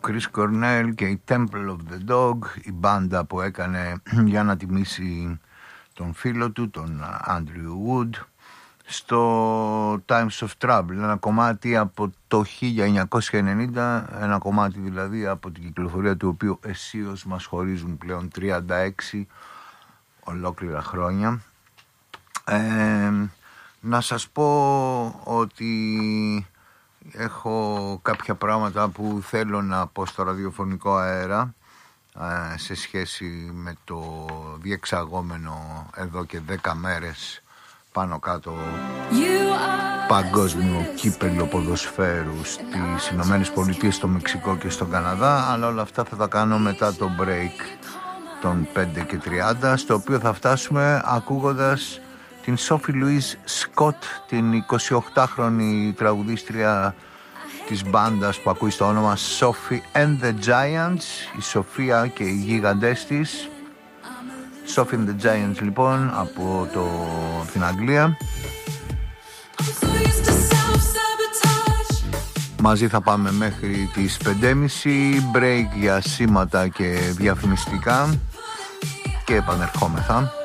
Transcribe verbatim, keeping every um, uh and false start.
Chris Cornell και η Temple of the Dog, η μπάντα που έκανε για να τιμήσει τον φίλο του, τον Andrew Wood, στο Times of Trouble, ένα κομμάτι από το χίλια εννιακόσια ενενήντα, ένα κομμάτι δηλαδή από την κυκλοφορία του οποίου αισίως μας χωρίζουν πλέον τριάντα έξι ολόκληρα χρόνια. Ε, να σας πω ότι έχω κάποια πράγματα που θέλω να πω στο ραδιοφωνικό αέρα ε, σε σχέση με το διεξαγόμενο εδώ και δέκα μέρες πάνω κάτω παγκόσμιο κύπελλο ποδοσφαίρου στις Ηνωμένες Πολιτείες, στο Μεξικό και στον Καναδά, αλλά όλα αυτά θα τα κάνω μετά το break των πέντε και τριάντα, στο οποίο θα φτάσουμε ακούγοντας την Sophie Louise Scott, την εικοσιοκτάχρονη τραγουδίστρια της μπάντας που ακούει στο όνομα Sophie and the Giants, η Σοφία και οι γίγαντες της. Sophie and the Giants λοιπόν από το, την Αγγλία. Μαζί θα πάμε μέχρι τις πέντε και μισή, break για σήματα και διαφημιστικά και επανερχόμεθα.